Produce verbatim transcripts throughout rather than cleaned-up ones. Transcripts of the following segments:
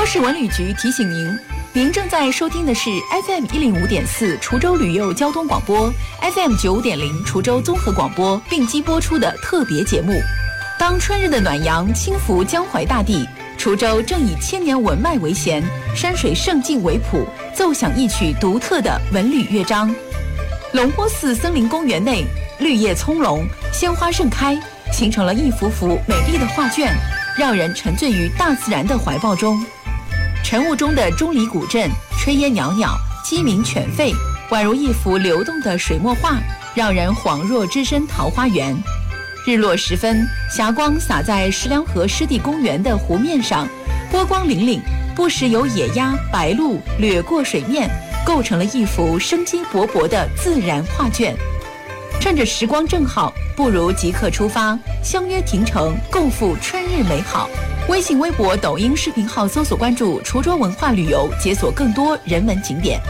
州市文旅局提醒您，您正在收听的是 F M 一零五点四滁州旅游交通广播 ，F M 九五点零滁州综合广播并机播出的特别节目。当春日的暖阳轻拂江淮大地，滁州正以千年文脉为弦，山水胜境为谱，奏响一曲独特的文旅乐章。龙坡寺森林公园内，绿叶葱茏，鲜花盛开，形成了一幅幅美丽的画卷，让人沉醉于大自然的怀抱中。晨雾中的钟离古镇，炊烟袅袅，鸡鸣犬吠，宛如一幅流动的水墨画，让人恍若置身桃花源。日落时分，霞光洒在石梁河湿地公园的湖面上，波光粼粼，不时有野鸭、白鹭掠过水面，构成了一幅生机勃勃的自然画卷。趁着时光正好，不如即刻出发，相约亭城，共赴春日美好。微信、微博、抖音视频号搜索关注滁州文化旅游，解锁更多人文景点。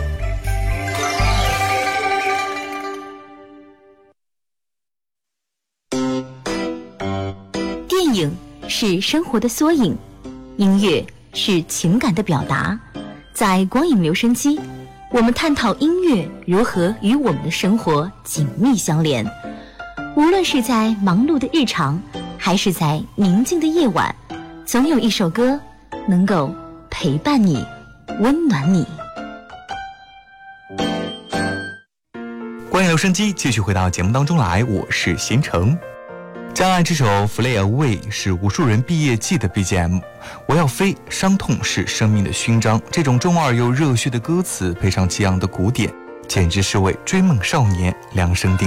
电影是生活的缩影，音乐是情感的表达。在光影留声机，我们探讨音乐如何与我们的生活紧密相连。无论是在忙碌的日常，还是在宁静的夜晚，总有一首歌能够陪伴你，温暖你。 光影留声机继续回到节目当中来，我是贤成。将爱这首 Fly Away 是无数人毕业季的 B G M， 我要飞，伤痛是生命的勋章。这种中二又热血的歌词配上激昂的鼓点，简直是为追梦少年量身定